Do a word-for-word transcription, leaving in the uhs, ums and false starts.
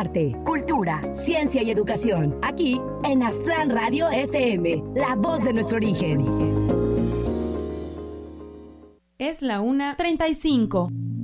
arte, cultura, ciencia y educación. Aquí en Aztlán Radio F M, la voz de nuestro origen. Es la una treinta y cinco.